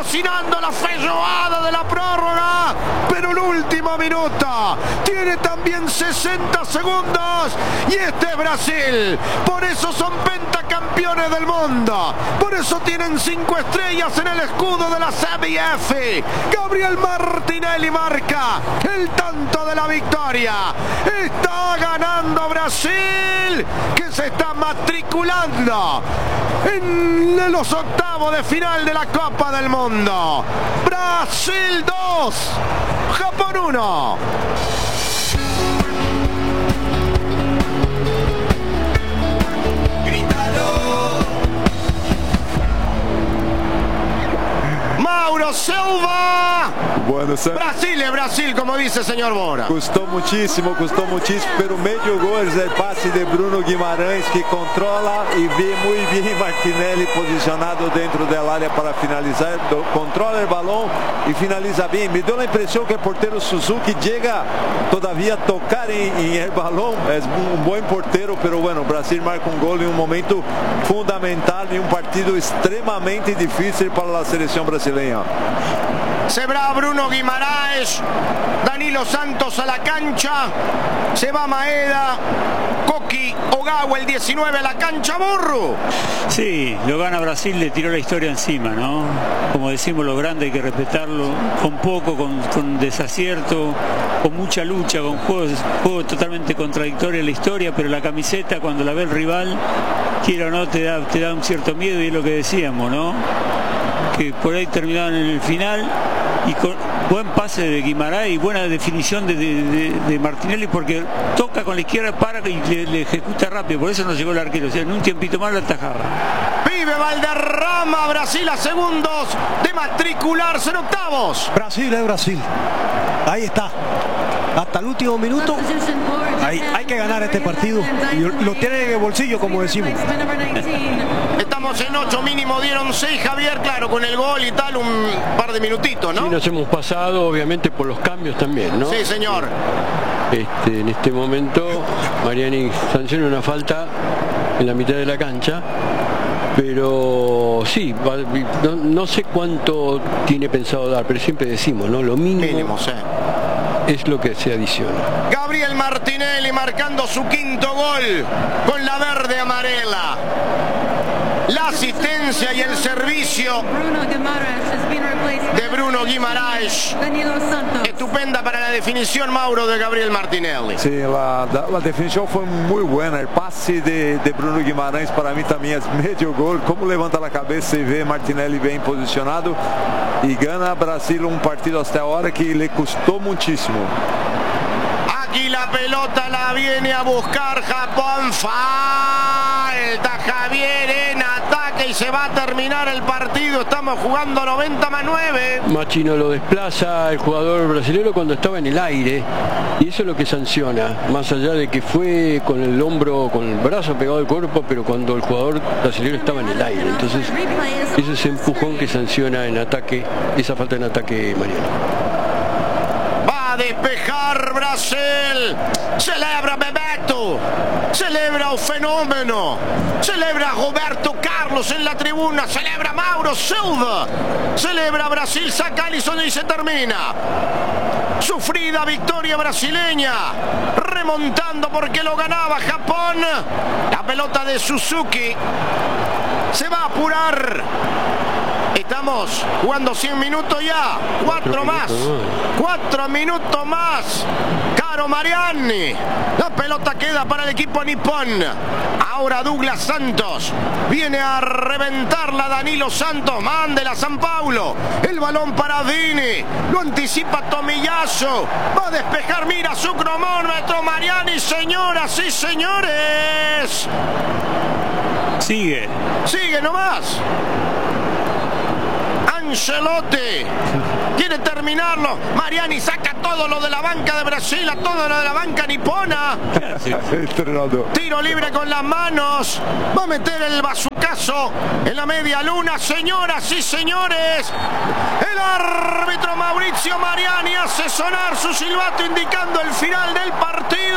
cocinando la feijoada de la prórroga, pero el último minuto tiene también 60 segundos y este es Brasil. Por eso son pentacampeones del mundo, por eso tienen 5 estrellas en el escudo de la CBF. Gabriel Martinelli marca el tanto de la victoria. Está ganando Brasil, que se está matriculando en los octavos de final de la Copa del Mundo. Brasil 2, Japón 1. Mauro Silva. Bueno, Brasil es Brasil, como dice señor Bora. Custou muchísimo, pero medio gol es el pase de Bruno Guimarães, que controla y ve muy bien Martinelli posicionado dentro del área para finalizar. Controla el balón y finaliza bien. Me dio la impresión que el portero Suzuki llega todavía a tocar en el balón. Es un buen portero, pero bueno, Brasil marca un gol en un momento fundamental en un partido extremadamente difícil para la selección brasileña. Se va Bruno Guimarães, Danilo Santos a la cancha, se va Maeda, Koki Ogawa el 19 a la cancha. Burro. Sí, lo gana Brasil, le tiró la historia encima, ¿no? Como decimos, lo grande hay que respetarlo, con poco, con desacierto, con mucha lucha, con juego totalmente contradictorio en la historia, pero la camiseta cuando la ve el rival, quiera o no, te da un cierto miedo, y es lo que decíamos, ¿no? Que por ahí terminaron en el final y con buen pase de Guimarães y buena definición de Martinelli, porque toca con la izquierda, para y le ejecuta rápido, por eso no llegó el arquero, o sea, en un tiempito más la atajaba. Vive Valderrama, Brasil a segundos de matricularse en octavos. Brasil es Brasil, ahí está, hasta el último minuto. Hay que ganar este partido y lo tiene en el bolsillo, como decimos. Estamos en 8 mínimo, dieron 6, Javier, claro, con el gol y tal, un par de minutitos, ¿no? Sí, nos hemos pasado, obviamente, por los cambios también, ¿no? Sí, señor. En este momento, Mariani sanciona una falta en la mitad de la cancha, pero sí, no sé cuánto tiene pensado dar, pero siempre decimos, ¿no? Lo mínimo sí, es lo que se adiciona. Gabriel Martinelli marcando su 5º gol con la verde amarela. La asistencia y el servicio de Bruno Guimarães. Estupenda para la definición, Mauro, de Gabriel Martinelli. Sí, la definición fue muy buena. El pase de Bruno Guimarães para mí también es medio gol. Cómo levanta la cabeza y ve Martinelli bien posicionado. Y gana Brasil un partido hasta ahora que le costó muchísimo. Aquí la pelota la viene a buscar Japón. Falta Javier en ataque y se va a terminar el partido. Estamos jugando 90+9. Machino lo desplaza el jugador brasileño cuando estaba en el aire, y eso es lo que sanciona, más allá de que fue con el hombro, con el brazo pegado al cuerpo, pero cuando el jugador brasileño estaba en el aire. Entonces ese es el empujón que sanciona en ataque, esa falta en ataque, Mariano. Va a despejar Brasil. Celebra Bebeto. Celebra un fenómeno. Celebra Roberto Carlos en la tribuna. Celebra Mauro Silva. Celebra Brasil. Saca Alisson y se termina. Sufrida victoria brasileña. Remontando porque lo ganaba Japón. La pelota de Suzuki. Se va a apurar. Estamos jugando 100 minutos ya. 4 más. 4 minutos más. Caro Mariani. La pelota queda para el equipo nipón. Ahora Douglas Santos. Viene a reventarla Danilo Santos. Mándela a San Paulo. El balón para Dini. Lo anticipa Tomiyasu. Va a despejar. Mira su cronómetro. Mariani, señoras y señores. Sigue nomás. Ancelotti quiere terminarlo. Mariani saca todo lo de la banca de Brasil, a todo lo de la banca nipona. Tiro libre con las manos. Va a meter el bazucazo en la media luna. Señoras y señores, el árbitro Mauricio Mariani hace sonar su silbato indicando el final del partido.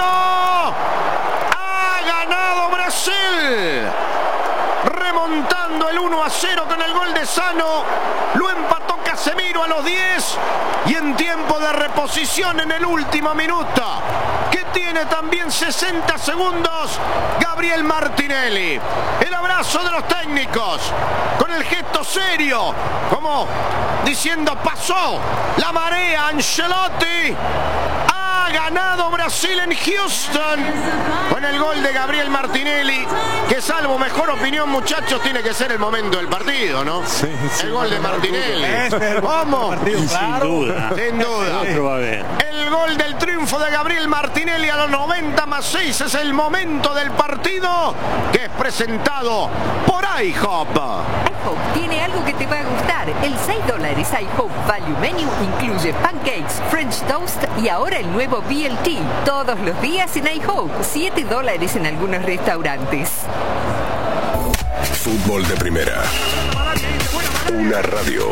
Ha ganado Brasil, remontando el 1-0 con el gol de Sano. Lo empató Casemiro a los 10 y en tiempo de reposición en el último minuto, que tiene también 60 segundos, Gabriel Martinelli. El abrazo de los técnicos con el gesto serio, como diciendo pasó la marea. Ancelotti ha ganado Brasil en Houston con el gol de Gabriel Martinelli, que salvo mejor opinión, muchachos, tiene que ser el momento del partido, ¿no? Sí, el gol de Martinelli. ¿Cómo? Sin duda. Sin duda. Otro va a haber. El gol del triunfo de Gabriel Martinelli a los 90+6 es el momento del partido, que es presentado por IHOP. IHOP tiene algo que te va a gustar. El $6 IHOP Value Menu incluye pancakes, French toast y ahora el nuevo BLT. Todos los días en IHOP. $7 en algunos restaurantes. Fútbol de primera. Una radio.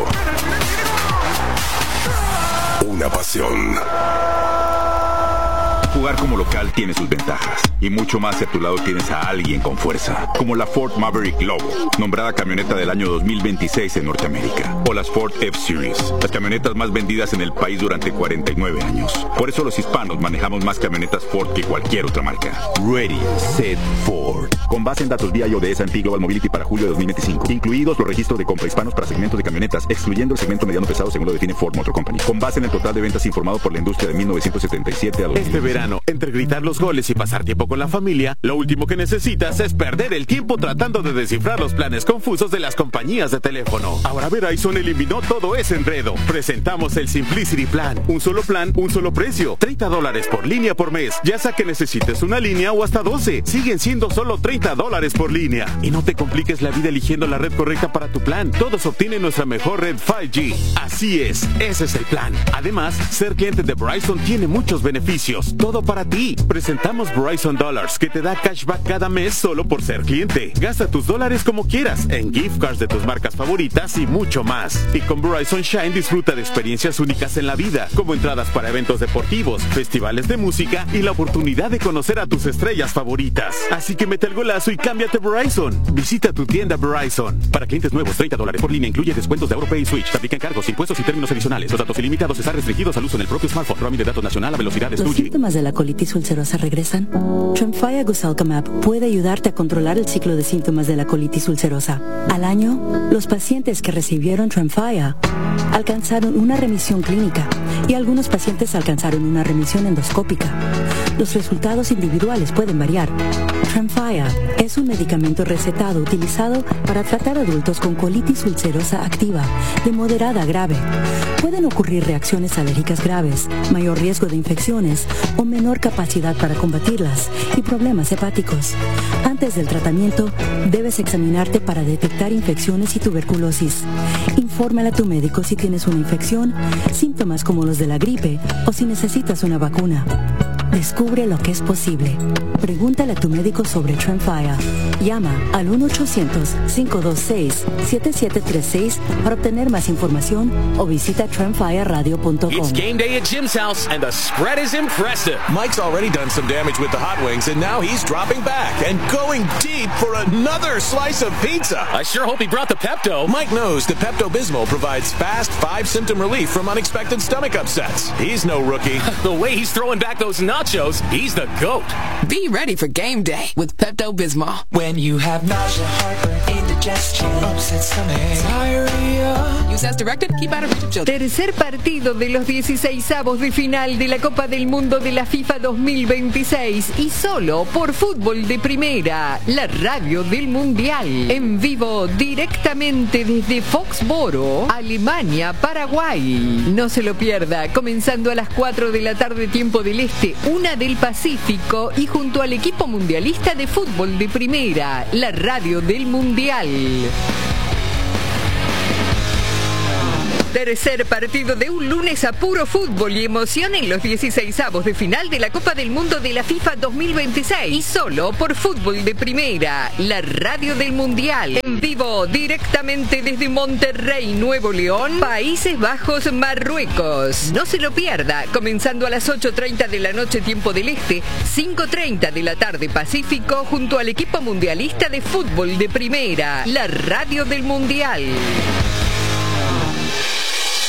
Una pasión. Jugar como local tiene sus ventajas y mucho más si a tu lado tienes a alguien con fuerza, como la Ford Maverick Lobo, nombrada camioneta del año 2026 en Norteamérica, o las Ford F-Series, las camionetas más vendidas en el país durante 49 años. Por eso los hispanos manejamos más camionetas Ford que cualquier otra marca. Ready, Set, Ford. Con base en datos BIO de S&P Global Mobility para julio de 2025, incluidos los registros de compra hispanos para segmentos de camionetas, excluyendo el segmento mediano pesado según lo define Ford Motor Company. Con base en el total de ventas informado por la industria de 1977 a 2000. Este verano, entre gritar los goles y pasar tiempo con la familia, lo último que necesitas es perder el tiempo tratando de descifrar los planes confusos de las compañías de teléfono. Ahora Verizon eliminó todo ese enredo. Presentamos el Simplicity Plan. Un solo plan, un solo precio. $30 por línea por mes. Ya sea que necesites una línea o hasta 12. Siguen siendo solo $30 por línea. Y no te compliques la vida eligiendo la red correcta para tu plan. Todos obtienen nuestra mejor red 5G. Así es, ese es el plan. Además, ser cliente de Verizon tiene muchos beneficios. Todo para ti. Presentamos Verizon Dollars, que te da cashback cada mes solo por ser cliente. Gasta tus dólares como quieras, en gift cards de tus marcas favoritas y mucho más. Y con Verizon Shine disfruta de experiencias únicas en la vida, como entradas para eventos deportivos, festivales de música y la oportunidad de conocer a tus estrellas favoritas. Así que mete el golazo y cámbiate a Verizon. Visita tu tienda Verizon. Para clientes nuevos, $30 por línea incluye descuentos de AutoPay y Switch. Te aplican cargos, impuestos y términos adicionales. Los datos ilimitados están restringidos al uso en el propio smartphone. Roaming de datos nacional a velocidades 2G. ¿Los síntomas de la colitis ulcerosa regresan? Tremfya Gosalcamab puede ayudarte a controlar el ciclo de síntomas de la colitis ulcerosa. Al año, los pacientes que recibieron Tremfya alcanzaron una remisión clínica y algunos pacientes alcanzaron una remisión endoscópica. Los resultados individuales pueden variar. Tremfya es un medicamento recetado utilizado para tratar adultos con colitis ulcerosa activa de moderada a grave. Pueden ocurrir reacciones alérgicas graves, mayor riesgo de infecciones o menor capacidad para combatirlas y problemas hepáticos. Antes del tratamiento, debes examinarte para detectar infecciones y tuberculosis. Infórmale a tu médico si tienes una infección, síntomas como los de la gripe o si necesitas una vacuna. Descubre lo que es posible. Pregúntale a tu médico sobre Tremfya. Llama al 1-800-526-7736 para obtener más información o visita tremfyaradio.com. It's game day at Jim's house and the spread is impressive. Mike's already done some damage with the hot wings and now he's dropping back and going deep for another slice of pizza. I sure hope he brought the Pepto. Mike knows that Pepto-Bismol provides fast 5-symptom relief from unexpected stomach upsets. He's no rookie. The way he's throwing back those nachos, he's the GOAT. Be ready for game day with Pepto-Bismol. When you have nausea, heartburn, indigestion, upset stomach, diarrhea. Use as directed. Keep out of reach of children. Tercer partido de los 16avos de final de la Copa del Mundo de la FIFA 2026 y solo por Fútbol de Primera, la radio del Mundial. En vivo directamente desde Foxboro, Alemania, Paraguay. No se lo pierda, comenzando a las 4 de la tarde tiempo del Este, 1 del Pacífico y junto al equipo mundialista de Fútbol de Primera, la radio del Mundial. Tercer partido de un lunes a puro fútbol y emoción en los 16avos de final de la Copa del Mundo de la FIFA 2026. Y solo por Fútbol de Primera, la radio del Mundial. En vivo, directamente desde Monterrey, Nuevo León, Países Bajos, Marruecos. No se lo pierda, comenzando a las 8:30 de la noche tiempo del Este, 5:30 de la tarde Pacífico, junto al equipo mundialista de Fútbol de Primera, la radio del Mundial.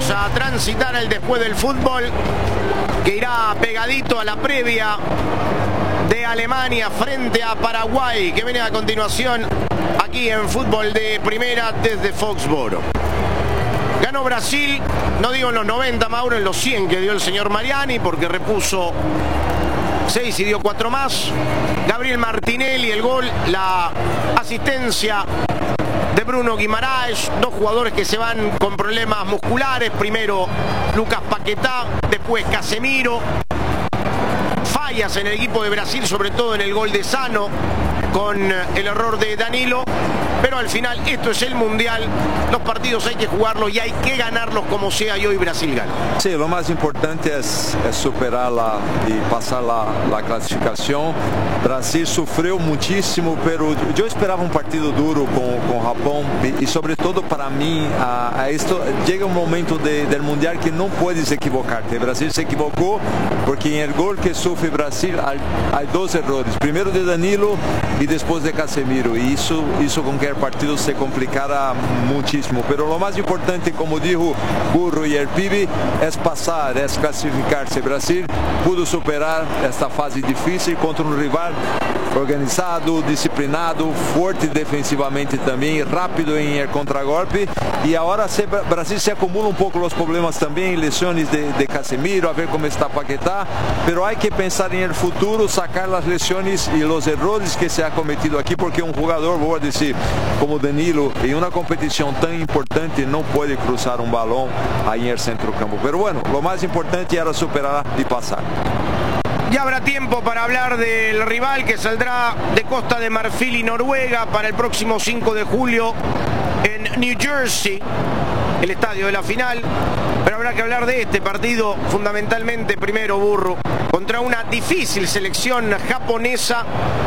vamos a transitar el después del fútbol, que irá pegadito a la previa de Alemania frente a Paraguay, que viene a continuación aquí en Fútbol de Primera desde Foxboro. Ganó Brasil, no digo en los 90, Mauro, en los 100 que dio el señor Mariani, porque repuso 6 y dio 4 más. Gabriel Martinelli, el gol, la asistencia de Bruno Guimaraes, dos jugadores que se van con problemas musculares, primero Lucas Paquetá, después Casemiro. Fallas en el equipo de Brasil, sobre todo en el gol de Sano, con el error de Danilo, pero al final esto es el Mundial, los partidos hay que jugarlos y hay que ganarlos como sea, y hoy Brasil ganó. Sí, lo más importante es superarla y pasar la clasificación. Brasil sufrió muchísimo, pero yo esperaba un partido duro con Japón y sobre todo para mí a esto llega un momento del Mundial que no puedes equivocarte. Brasil se equivocó porque en el gol que sufre Brasil hay dos errores, primero de Danilo y después de Casemiro, y eso hizo con que el partido se complicara muchísimo. Pero lo más importante, como dijo Burro y el Pibe, es pasar, es clasificarse. Brasil pudo superar esta fase difícil contra un rival organizado, disciplinado, fuerte defensivamente también, rápido en el contragolpe, y ahora Brasil se acumula un poco los problemas también, lesiones de Casemiro, a ver cómo está Paquetá, pero hay que pensar en el futuro, sacar las lesiones y los errores que se ha cometido aquí, porque un jugador, voy a decir, como Danilo, en una competición tan importante no puede cruzar un balón ahí en el centrocampo. Pero bueno, lo más importante era superar y pasar. Ya habrá tiempo para hablar del rival que saldrá de Costa de Marfil y Noruega para el próximo 5 de julio en New Jersey, el estadio de la final. Pero habrá que hablar de este partido fundamentalmente, primero, Burro, contra una difícil selección japonesa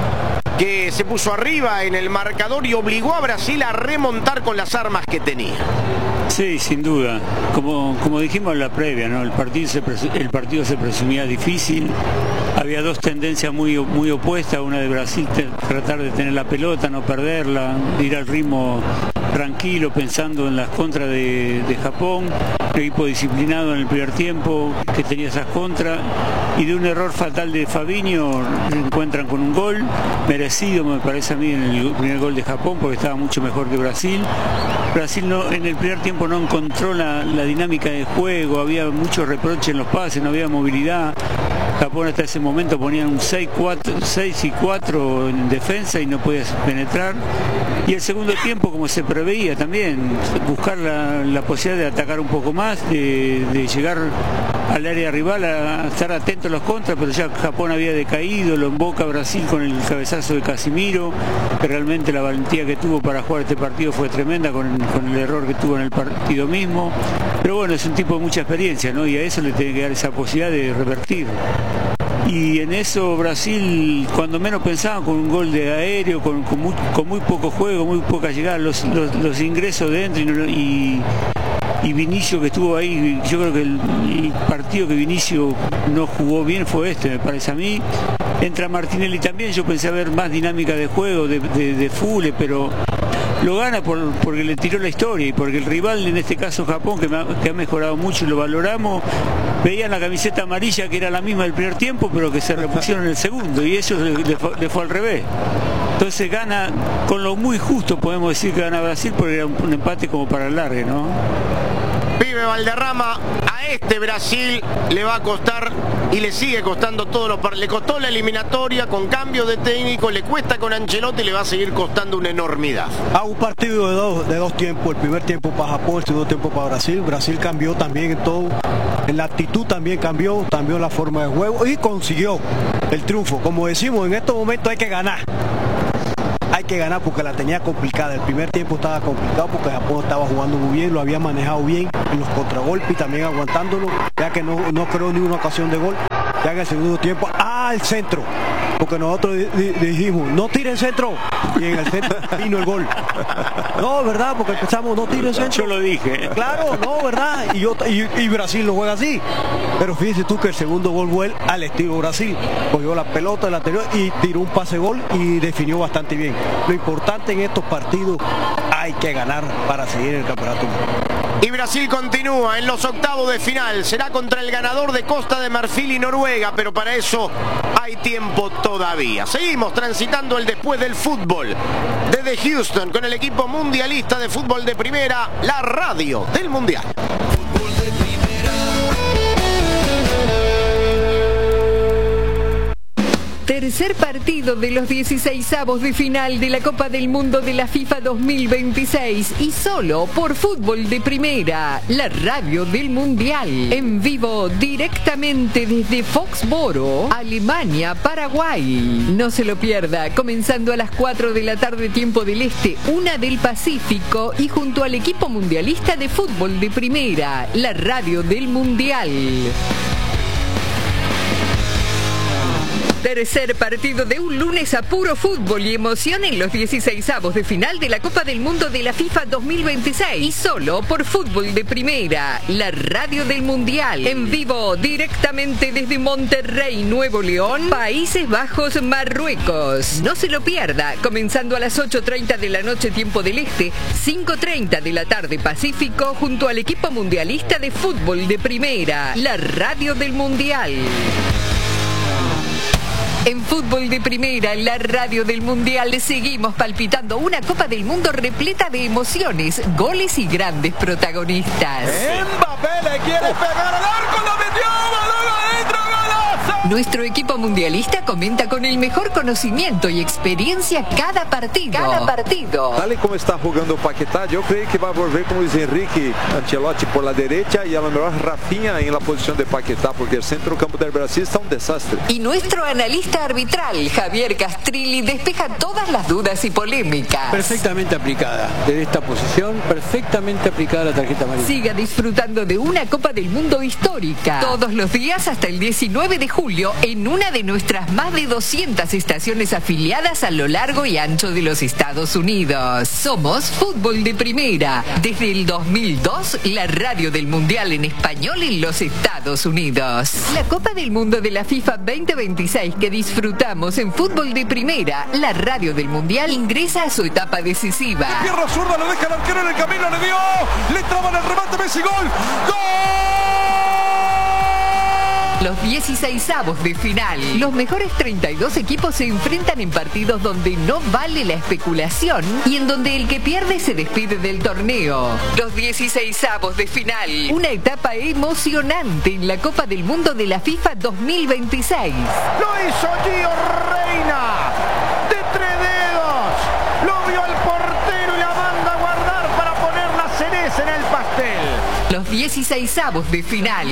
que se puso arriba en el marcador y obligó a Brasil a remontar con las armas que tenía. Sí, sin duda. Como dijimos en la previa, ¿no? El partido se presumía difícil. Había dos tendencias muy opuestas. Una de Brasil, tratar de tener la pelota, no perderla, ir al ritmo tranquilo, pensando en las contras de Japón. Un equipo disciplinado en el primer tiempo, que tenía esas contras, y de un error fatal de Fabinho se encuentran con un gol merecido, me parece a mí, en el primer gol de Japón, porque estaba mucho mejor que Brasil. Brasil en el primer tiempo no encontró la dinámica de juego, había mucho reproche en los pases, no había movilidad. Japón hasta ese momento ponían un 6 y 4 en defensa y no podía penetrar. Y el segundo tiempo, como se preveía también, buscar la posibilidad de atacar un poco más, de llegar al área rival, a estar atento a los contras, pero ya Japón había decaído, lo emboca Brasil con el cabezazo de Casemiro, que realmente la valentía que tuvo para jugar este partido fue tremenda con el error que tuvo en el partido mismo. Pero bueno, es un tipo de mucha experiencia, ¿no? Y a eso le tiene que dar esa posibilidad de revertir. Y en eso Brasil, cuando menos pensaba, con un gol de aéreo, con muy poco juego, muy poca llegada, los ingresos dentro y Vinicio, que estuvo ahí. Yo creo que el partido que Vinicio no jugó bien fue este, me parece a mí. Entra Martinelli también, yo pensé ver más dinámica de juego, de Fule, pero lo gana porque le tiró la historia y porque el rival, en este caso Japón, que ha mejorado mucho y lo valoramos, veían la camiseta amarilla que era la misma del primer tiempo, pero que se repusieron en el segundo, y eso le fue al revés. Entonces gana con lo muy justo, podemos decir que gana Brasil, porque era un empate como para el largue, ¿no? Pibe Valderrama, a este Brasil le va a costar y le sigue costando le costó la eliminatoria con cambio de técnico, le cuesta con Ancelotti y le va a seguir costando una enormidad. Un partido de dos tiempos, el primer tiempo para Japón, el segundo tiempo para Brasil. Brasil cambió también en todo, en la actitud también cambió la forma de juego y consiguió el triunfo. Como decimos, en estos momentos hay que ganar. Hay que ganar porque la tenía complicada. El primer tiempo estaba complicado porque Japón estaba jugando muy bien, lo había manejado bien en los contragolpes y también aguantándolo, ya que no creó ni una ocasión de gol. Ya en el segundo tiempo, al centro, porque nosotros dijimos, no tiren centro, y en el centro vino el gol. No, ¿verdad? Porque empezamos, no tiren centro. Yo lo dije. Claro, no, ¿verdad? Y Brasil lo juega así. Pero fíjense tú que el segundo gol fue al estilo Brasil. Cogió la pelota del anterior y tiró un pase gol y definió bastante bien. Lo importante en estos partidos, hay que ganar para seguir en el campeonato. Y Brasil continúa en los octavos de final. Será contra el ganador de Costa de Marfil y Noruega, pero para eso hay tiempo todavía. Seguimos transitando el después del fútbol. Desde Houston, con el equipo mundialista de fútbol de primera, la radio del Mundial. Tercer partido de los 16avos de final de la Copa del Mundo de la FIFA 2026 y solo por Fútbol de Primera, la radio del Mundial. En vivo directamente desde Foxboro, Alemania, Paraguay. No se lo pierda, comenzando a las 4 de la tarde tiempo del Este, 1 del Pacífico y junto al equipo mundialista de Fútbol de Primera, la radio del Mundial. Tercer partido de un lunes a puro fútbol y emoción en los 16avos de final de la Copa del Mundo de la FIFA 2026 y solo por Fútbol de Primera, la radio del Mundial. En vivo directamente desde Monterrey, Nuevo León, Países Bajos, Marruecos. No se lo pierda, comenzando a las 8:30 de la noche tiempo del Este, 5:30 de la tarde Pacífico, junto al equipo mundialista de Fútbol de Primera, la radio del Mundial. En Fútbol de Primera, la radio del Mundial, seguimos palpitando una Copa del Mundo repleta de emociones, goles y grandes protagonistas. Mbappé le quiere pegar al arco, lo metió, balón adentro, golazo. Nuestro equipo mundialista comenta con el mejor conocimiento y experiencia cada partido. Tal y como está jugando Paquetá, yo creo que va a volver con Luis Enrique Ancelotti por la derecha y a lo mejor Rafinha en la posición de Paquetá, porque el centro campo del Brasil está un desastre. Y nuestro analista arbitral, Javier Castrilli, despeja todas las dudas y polémicas. Perfectamente aplicada. Desde esta posición, perfectamente aplicada la tarjeta amarilla. Siga disfrutando de una Copa del Mundo histórica. Todos los días hasta el 19 de julio en una de nuestras más de 200 estaciones afiliadas a lo largo y ancho de los Estados Unidos. Somos Fútbol de Primera. Desde el 2002, la radio del Mundial en español en los Estados Unidos. La Copa del Mundo de la FIFA 2026 que disfrutamos en Fútbol de Primera, la radio del Mundial, ingresa a su etapa decisiva. De pierna zurda, lo deja el arquero en el camino, le dio, le traban el remate, Messi, gol. Los 16avos de final. Los mejores 32 equipos se enfrentan en partidos donde no vale la especulación y en donde el que pierde se despide del torneo. Los 16avos de final. Una etapa emocionante en la Copa del Mundo de la FIFA 2026. Lo hizo Gio Reyna. De 3 dedos. Lo vio el portero y la manda a guardar para poner la cereza en el pastel. Los 16avos de final.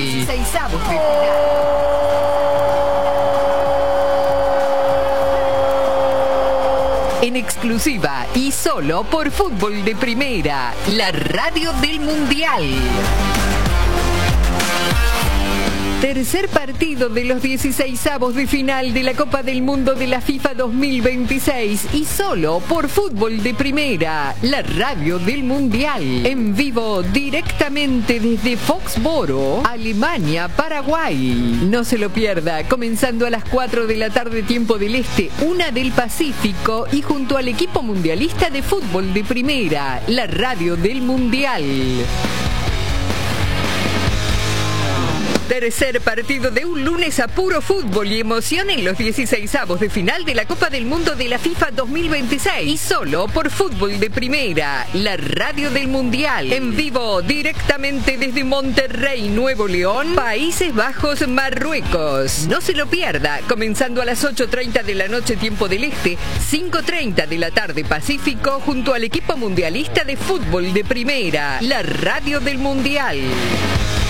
En exclusiva y solo por Fútbol de Primera, la radio del Mundial. Tercer partido de los 16avos de final de la Copa del Mundo de la FIFA 2026 y solo por Fútbol de Primera, la radio del Mundial. En vivo directamente desde Foxboro, Alemania, Paraguay. No se lo pierda, comenzando a las 4 de la tarde tiempo del Este, 1 del Pacífico y junto al equipo mundialista de Fútbol de Primera, la radio del Mundial. Tercer partido de un lunes a puro fútbol y emoción en los 16avos de final de la Copa del Mundo de la FIFA 2026 y solo por Fútbol de Primera, la radio del Mundial. En vivo directamente desde Monterrey, Nuevo León, Países Bajos, Marruecos. No se lo pierda, comenzando a las 8:30 de la noche tiempo del Este, 5:30 de la tarde Pacífico, junto al equipo mundialista de Fútbol de Primera, la radio del Mundial.